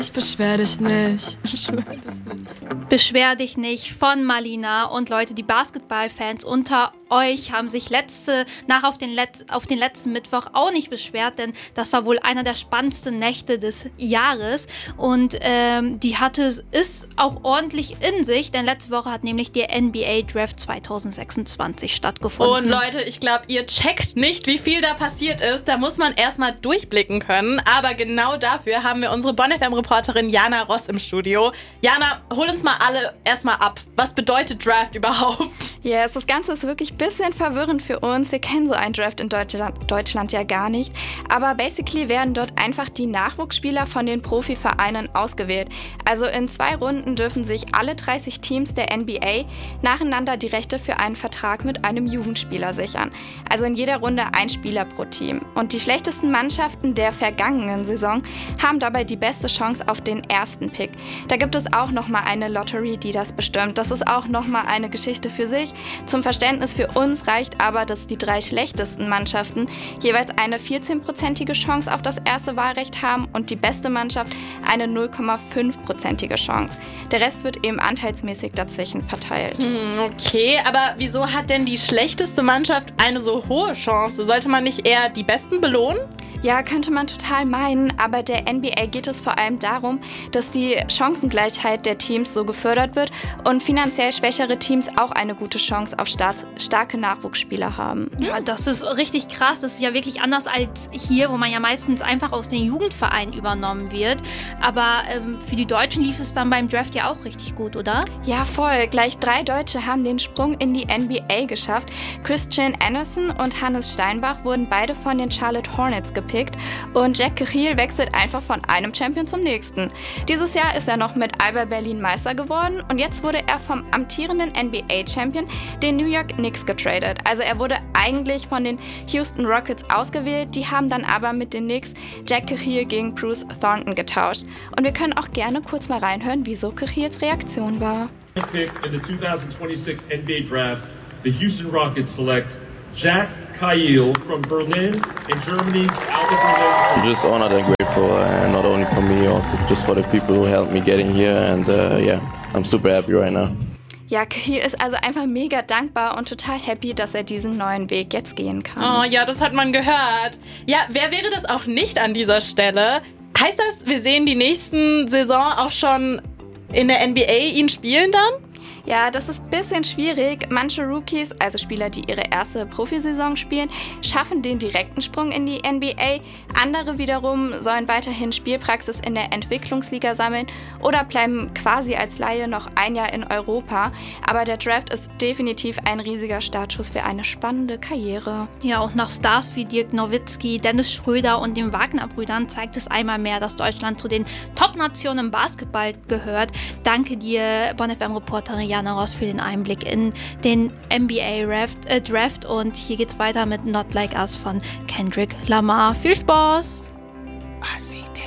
Ich beschwer dich nicht. Beschwer dich nicht von Malina. Und Leute, die Basketballfans unter euch haben sich auf den letzten Mittwoch auch nicht beschwert, denn das war wohl einer der spannendsten Nächte des Jahres. Und die ist auch ordentlich in sich, denn letzte Woche hat nämlich der NBA Draft 2026 stattgefunden. Und Leute, ich glaube, ihr checkt nicht, wie viel da passiert ist. Da muss man erstmal durchblicken können. Aber genau dafür haben wir unsere Bonn FM-Reporterin Jana Ross im Studio. Jana, hol uns mal alle erstmal ab. Was bedeutet Draft überhaupt? Yes, das Ganze ist wirklich ein bisschen verwirrend für uns. Wir kennen so einen Draft in Deutschland ja gar nicht. Aber basically werden dort einfach die Nachwuchsspieler von den Profivereinen ausgewählt. Also in 2 Runden dürfen sich alle 30 Teams der NBA nacheinander die Rechte für einen Vertrag mit einem Jugendspieler sichern. Also in jeder Runde ein Spieler pro Team. Und die schlechtesten Mannschaften der vergangenen Saison haben dabei die beste Chance auf den ersten Pick. Da gibt es auch nochmal eine Lottery, die das bestimmt. Das ist auch nochmal eine Geschichte für sich. Zum Verständnis für uns reicht aber, dass die 3 schlechtesten Mannschaften jeweils eine 14-prozentige Chance auf das erste Wahlrecht haben und die beste Mannschaft eine 0,5-prozentige Chance. Der Rest wird eben anteilsmäßig dazwischen verteilt. Okay, aber wieso hat denn die schlechteste Mannschaft eine so hohe Chance? Sollte man nicht eher die Besten belohnen? Ja, könnte man total meinen, aber der NBA geht es vor allem darum, dass die Chancengleichheit der Teams so gefördert wird und finanziell schwächere Teams auch eine gute Chance auf starke Nachwuchsspieler haben. Ja, das ist richtig krass. Das ist ja wirklich anders als hier, wo man ja meistens einfach aus den Jugendvereinen übernommen wird. Aber für die Deutschen lief es dann beim Draft ja auch richtig gut, oder? Ja, voll. Gleich 3 Deutsche haben den Sprung in die NBA geschafft. Christian Anderson und Hannes Steinbach wurden beide von den Charlotte Hornets gepickt. Und Jack Cahill wechselt einfach von einem Champion zum nächsten. Dieses Jahr ist er noch mit Alba Berlin Meister geworden und jetzt wurde er vom amtierenden NBA-Champion, den New York Knicks, getradet. Also er wurde eigentlich von den Houston Rockets ausgewählt, die haben dann aber mit den Knicks Jack Cahill gegen Bruce Thornton getauscht. Und wir können auch gerne kurz mal reinhören, wieso Cahills Reaktion war. Pick in the 2026 NBA Draft, the Houston Rockets select Jack Cahill from Berlin in Germany's Alba Berlin. I'm just honored and grateful, not only for me, also just for the people who helped me getting here, and I'm super happy right now. Ja, Cahill ist also einfach mega dankbar und total happy, dass er diesen neuen Weg jetzt gehen kann. Oh ja, das hat man gehört. Ja, wer wäre das auch nicht an dieser Stelle? Heißt das, wir sehen die nächsten Saison auch schon in der NBA ihn spielen dann? Ja, das ist ein bisschen schwierig. Manche Rookies, also Spieler, die ihre erste Profisaison spielen, schaffen den direkten Sprung in die NBA. Andere wiederum sollen weiterhin Spielpraxis in der Entwicklungsliga sammeln oder bleiben quasi als Laie noch ein Jahr in Europa. Aber der Draft ist definitiv ein riesiger Startschuss für eine spannende Karriere. Ja, auch nach Stars wie Dirk Nowitzki, Dennis Schröder und den Wagner-Brüdern zeigt es einmal mehr, dass Deutschland zu den Top-Nationen im Basketball gehört. Danke dir, Bonn FM-Reporterin Jana Ross, für den Einblick in den NBA Draft. Und hier geht's weiter mit Not Like Us von Kendrick Lamar. Viel Spaß! I see